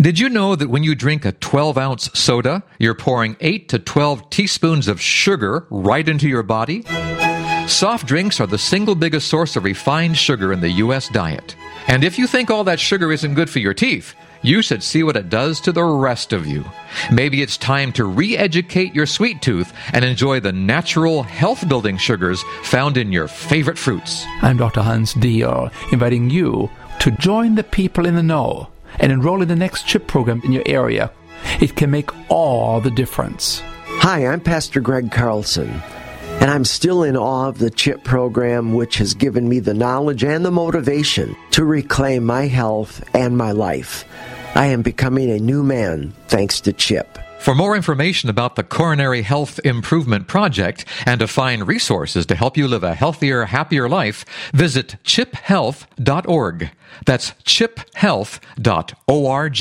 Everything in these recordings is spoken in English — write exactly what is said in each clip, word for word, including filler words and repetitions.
Did you know that when you drink a twelve-ounce soda, you're pouring eight to twelve teaspoons of sugar right into your body? Soft drinks are the single biggest source of refined sugar in the U S diet. And if you think all that sugar isn't good for your teeth, you should see what it does to the rest of you. Maybe it's time to re-educate your sweet tooth and enjoy the natural, health-building sugars found in your favorite fruits. I'm Doctor Hans Diehl, inviting you to join the people in the know and enroll in the next CHIP program in your area. It can make all the difference. Hi, I'm Pastor Greg Carlson, and I'm still in awe of the CHIP program, which has given me the knowledge and the motivation to reclaim my health and my life. I am becoming a new man thanks to CHIP. For more information about the Coronary Health Improvement Project and to find resources to help you live a healthier, happier life, visit chip health dot org. That's chip health dot org.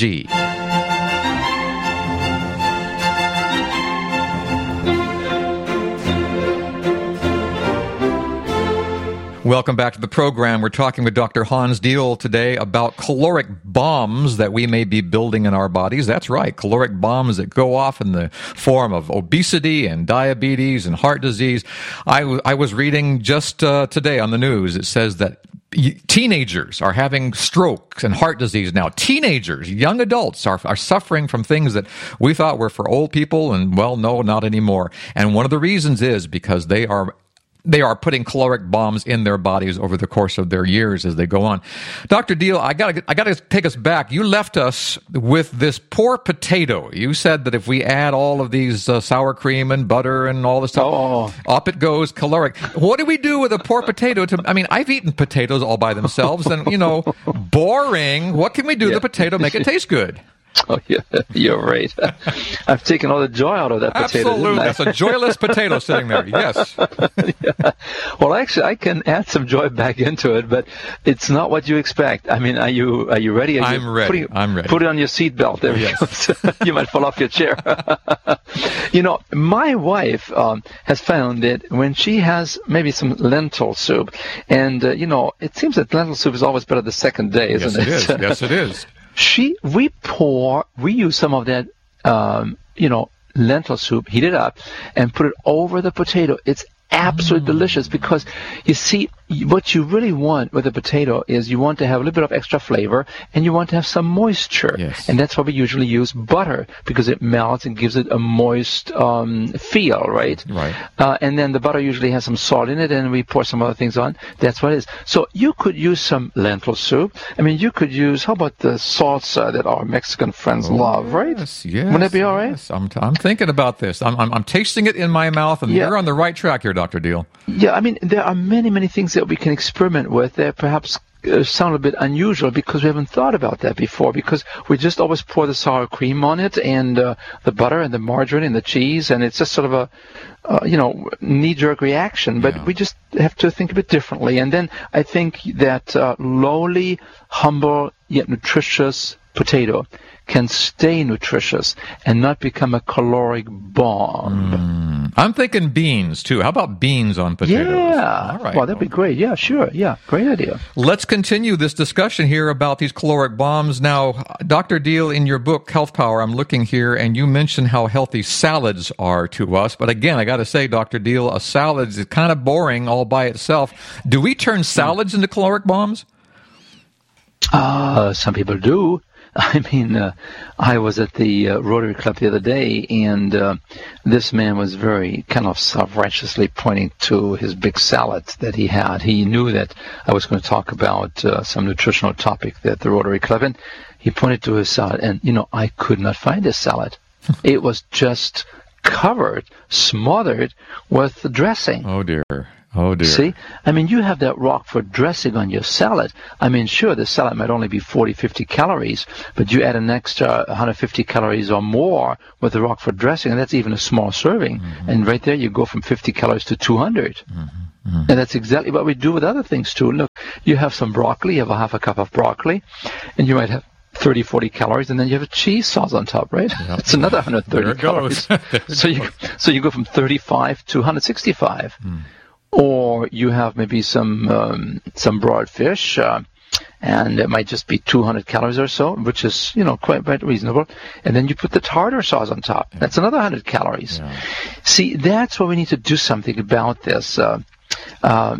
Welcome back to the program. We're talking with Doctor Hans Diehl today about caloric bombs that we may be building in our bodies. That's right, caloric bombs that go off in the form of obesity and diabetes and heart disease. I, w- I was reading just uh, today on the news, it says that teenagers are having strokes and heart disease now. Teenagers, young adults are, are suffering from things that we thought were for old people, and, well, no, not anymore. And one of the reasons is because they are They are putting caloric bombs in their bodies over the course of their years as they go on. Doctor Diehl, I got to I got to take us back. You left us with this poor potato. You said that if we add all of these uh, sour cream and butter and all this stuff, oh. up it goes, caloric. What do we do with a poor potato? To I mean, I've eaten potatoes all by themselves, and you know, boring. What can we do yeah. to the potato make it taste good? Oh, yeah, you're right. I've taken all the joy out of that potato. Absolutely. That's a joyless potato sitting there. Yes. Yeah. Well, actually, I can add some joy back into it, but it's not what you expect. I mean, are you are you ready? Are I'm you ready. Putting, I'm ready. Put it on your seatbelt. There yes. we go. You might fall off your chair. You know, my wife um, has found that when she has maybe some lentil soup, and, uh, you know, it seems that lentil soup is always better the second day, isn't yes, it? Yes, it is. Yes, it is. She, we pour, we use some of that, um, you know, lentil soup, heat it up, and put it over the potato. It's absolutely mm. delicious because, you see, what you really want with a potato is you want to have a little bit of extra flavor and you want to have some moisture. Yes. And that's why we usually use butter because it melts and gives it a moist um, feel, right? Right. Uh, and then the butter usually has some salt in it and we pour some other things on. That's what it is. So you could use some lentil soup. I mean, you could use, how about the salsa that our Mexican friends oh, love, right? Yes, yes. Wouldn't that be all right? Yes. I'm, t- I'm thinking about this. I'm, I'm, I'm tasting it in my mouth, and yeah. you're on the right track here, Doctor Diehl. Yeah, I mean, there are many, many things that we can experiment with that perhaps uh, sound a bit unusual because we haven't thought about that before, because we just always pour the sour cream on it and uh, the butter and the margarine and the cheese, and it's just sort of a, uh, you know, knee-jerk reaction. But yeah. we just have to think a bit differently. And then I think that uh, lowly, humble, yet nutritious potato can stay nutritious and not become a caloric bomb. Mm. I'm thinking beans, too. How about beans on potatoes? Yeah. All right. Well, that'd be great. Yeah, sure. Yeah, great idea. Let's continue this discussion here about these caloric bombs. Now, Doctor Diehl, in your book, Health Power, I'm looking here, and you mentioned how healthy salads are to us. But again, I got to say, Doctor Diehl, a salad is kind of boring all by itself. Do we turn salads into caloric bombs? Uh, some people do. I mean, uh, I was at the uh, Rotary Club the other day, and uh, this man was very kind of self-righteously pointing to his big salad that he had. He knew that I was going to talk about uh, some nutritional topic at the Rotary Club, and he pointed to his salad, and, you know, I could not find his salad. It was just covered, smothered with dressing. Oh, dear. Oh, dear. See? I mean, you have that Roquefort dressing on your salad. I mean, sure, the salad might only be forty, fifty calories, but you add an extra one hundred fifty calories or more with the Roquefort dressing, and that's even a small serving. Mm-hmm. And right there, you go from fifty calories to two hundred. Mm-hmm. Mm-hmm. And that's exactly what we do with other things, too. Look, you have some broccoli, you have a half a cup of broccoli, and you might have thirty, forty calories, and then you have a cheese sauce on top, right? Yep. It's another one hundred thirty there it calories. Goes. there so, it you, goes. so you go from thirty-five to one hundred sixty-five. Mm. Or you have maybe some um, some broiled fish, uh, and it might just be two hundred calories or so, which is, you know, quite, quite reasonable. And then you put the tartar sauce on top. Yeah. That's another one hundred calories. Yeah. See, that's why we need to do something about this. Uh, uh,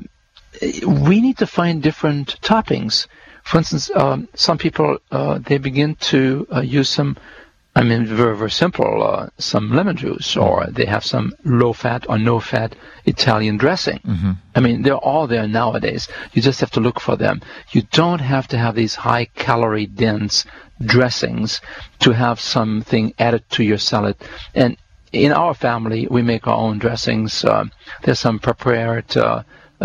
we need to find different toppings. For instance, um, some people, uh, they begin to uh, use some, I mean, very, very simple, uh, some lemon juice, or they have some low-fat or no-fat Italian dressing. Mm-hmm. I mean, they're all there nowadays. You just have to look for them. You don't have to have these high-calorie dense dressings to have something added to your salad. And in our family, we make our own dressings. Uh, there's some prepared uh,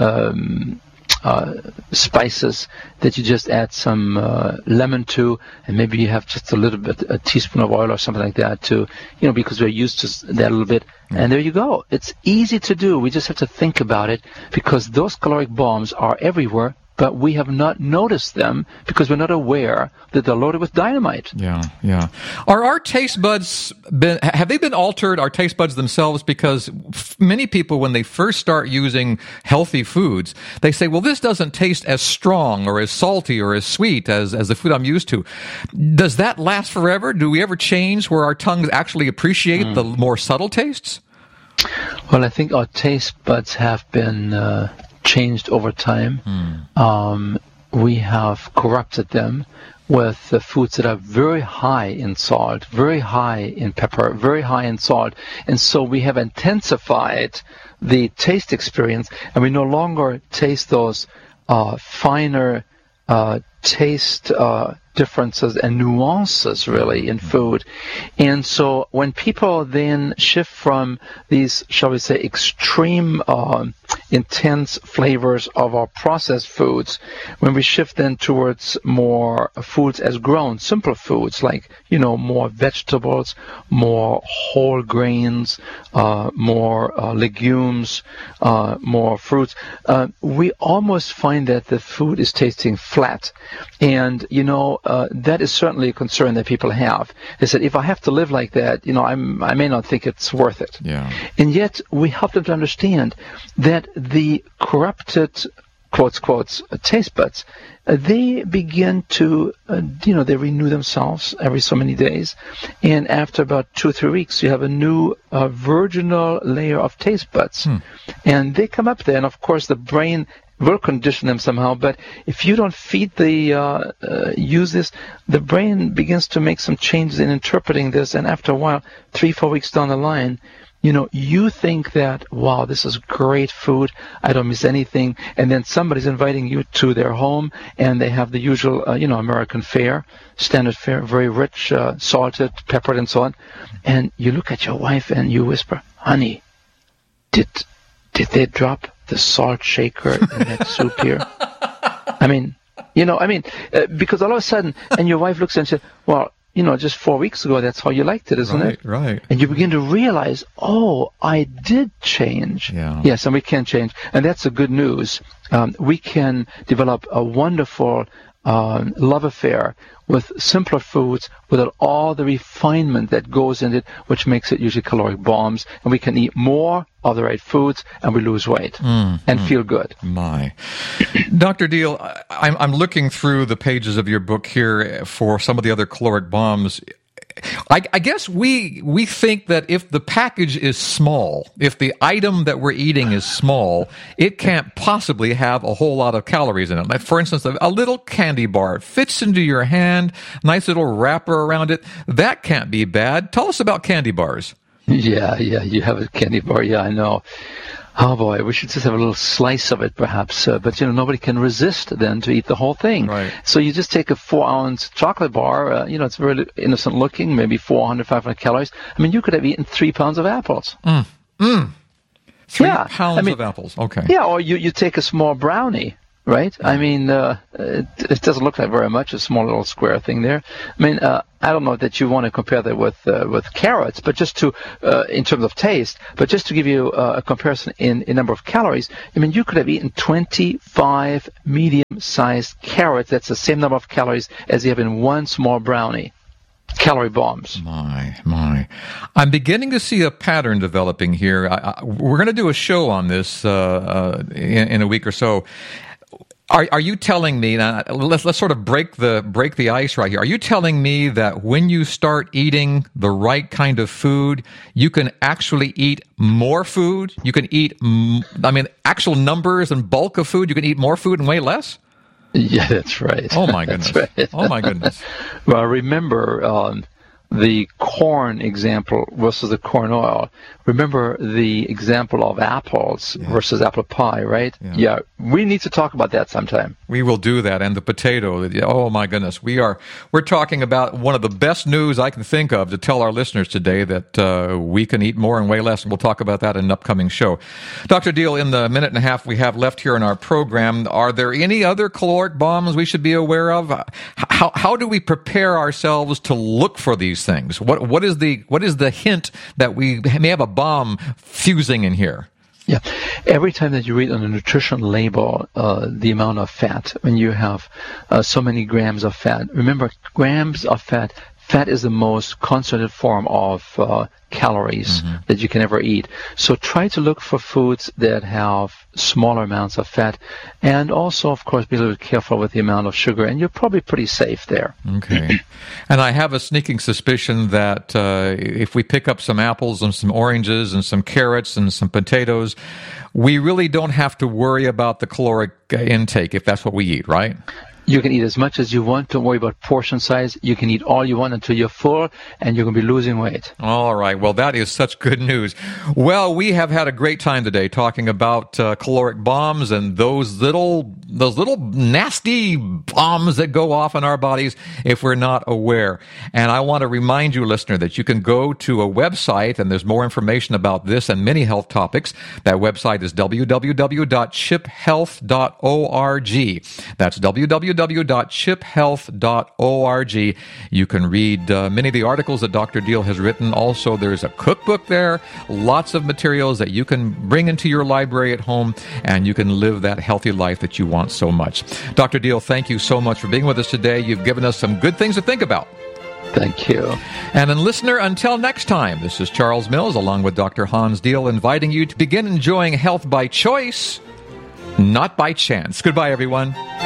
um, uh, spices that you just add some uh, lemon to, and maybe you have just a little bit, a teaspoon of oil or something like that to, you know, because we're used to that a little bit. Mm. And there you go. It's easy to do. We just have to think about it, because those caloric bombs are everywhere, but we have not noticed them because we're not aware that they're loaded with dynamite. Yeah, yeah. Are our taste buds been, have they been altered, our taste buds themselves? Because f- many people, when they first start using healthy foods, they say, well, this doesn't taste as strong or as salty or as sweet as, as the food I'm used to. Does that last forever? Do we ever change where our tongues actually appreciate mm. the more subtle tastes? Well, I think our taste buds have been uh, changed over time. Mm. Um, we have corrupted them with uh, foods that are very high in salt, very high in pepper, very high in salt. And so we have intensified the taste experience, and we no longer taste those uh, finer uh, taste uh, differences and nuances, really, in food. And so when people then shift from these, shall we say, extreme uh, intense flavors of our processed foods, when we shift then towards more foods as grown, simple foods like, you know, more vegetables, more whole grains, uh, more uh, legumes, uh, more fruits, uh, we almost find that the food is tasting flat. And, you know, uh, that is certainly a concern that people have. They said, if I have to live like that, you know, I'm, I may not think it's worth it. Yeah. And yet we help them to understand that the corrupted, quotes, quotes, uh, taste buds, uh, they begin to, uh, you know, they renew themselves every so many days. And after about two or three weeks, you have a new uh, virginal layer of taste buds. Hmm. And they come up there. And, of course, the brain will condition them somehow, but if you don't feed the, uh, uh, use this, the brain begins to make some changes in interpreting this, and after a while, three, four weeks down the line, you know, you think that, wow, this is great food, I don't miss anything, and then somebody's inviting you to their home, and they have the usual, uh, you know, American fare, standard fare, very rich, uh, salted, peppered, and so on, and you look at your wife and you whisper, honey, did, did they drop the salt shaker in that soup here? I mean, you know, I mean, uh, because all of a sudden, and your wife looks and says, well, you know, just four weeks ago, that's how you liked it, isn't right, it? Right, right. And you begin to realize, oh, I did change. Yeah. Yes, and we can change. And that's the good news. Um, we can develop a wonderful um, love affair with simpler foods without all the refinement that goes in it, which makes it usually caloric bombs. And we can eat more of the right foods, and we lose weight mm, and mm, feel good. My. Doctor Deal, I'm, I'm looking through the pages of your book here for some of the other caloric bombs. I, I guess we we think that if the package is small, if the item that we're eating is small, it can't possibly have a whole lot of calories in it. Like, for instance, a, a little candy bar fits into your hand, nice little wrapper around it. That can't be bad. Tell us about candy bars. Yeah, yeah, you have a candy bar. Yeah, I know. Oh boy, we should just have a little slice of it, perhaps. Uh, but you know, nobody can resist then to eat the whole thing. Right. So you just take a four-ounce chocolate bar. Uh, you know, it's very innocent looking, maybe four hundred, five hundred calories. I mean, you could have eaten three pounds of apples. Mm. Mm. Three yeah. pounds I mean, of apples. Okay. Yeah, or you, you take a small brownie. Right? I mean, uh, it, it doesn't look like very much, a small little square thing there. I mean, uh, I don't know that you want to compare that with uh, with carrots, but just to, uh, in terms of taste, but just to give you uh, a comparison in, in number of calories, I mean, you could have eaten twenty-five medium-sized carrots. That's the same number of calories as you have in one small brownie. Calorie bombs. My, my. I'm beginning to see a pattern developing here. I, I, we're going to do a show on this uh, uh, in, in a week or so. Are are you telling me now? Let's let's sort of break the break the ice right here. Are you telling me that when you start eating the right kind of food, you can actually eat more food? You can eat, I mean, actual numbers and bulk of food. You can eat more food and weigh less. Yeah, that's right. Oh my goodness! Right. Oh my goodness! Well, remember um, the corn example versus the corn oil. Remember the example of apples yeah. versus apple pie, right? Yeah. yeah, we need to talk about that sometime. We will do that. And the potato. Oh my goodness, we are we're talking about one of the best news I can think of to tell our listeners today that uh, we can eat more and weigh less, and we'll talk about that in an upcoming show. Doctor Deal, in the minute and a half we have left here in our program, are there any other caloric bombs we should be aware of? How how do we prepare ourselves to look for these things? What what is the what is the hint that we may have a bomb fusing in here? Yeah. Every time that you read on a nutrition label uh, the amount of fat, when you have uh, so many grams of fat, remember, grams of fat, fat is the most concentrated form of uh, calories mm-hmm. that you can ever eat. So try to look for foods that have smaller amounts of fat, and also, of course, be a little bit careful with the amount of sugar, and you're probably pretty safe there. Okay. And I have a sneaking suspicion that uh, if we pick up some apples and some oranges and some carrots and some potatoes, we really don't have to worry about the caloric intake if that's what we eat, right? You can eat as much as you want. Don't worry about portion size. You can eat all you want until you're full, and you're going to be losing weight. All right. Well, that is such good news. Well, we have had a great time today talking about uh, caloric bombs and those little those little nasty bombs that go off in our bodies if we're not aware. And I want to remind you, listener, that you can go to a website, and there's more information about this and many health topics. That website is w w w dot chip health dot org. That's w w w dot chip health dot org. You can read uh, many of the articles that Doctor Deal has written. Also, there's a cookbook there, lots of materials that you can bring into your library at home, and you can live that healthy life that you want so much. Doctor Deal, thank you so much for being with us today. You've given us some good things to think about. Thank you. And then, listener, until next time, this is Charles Mills along with Doctor Hans Deal inviting you to begin enjoying health by choice, not by chance. Goodbye, everyone.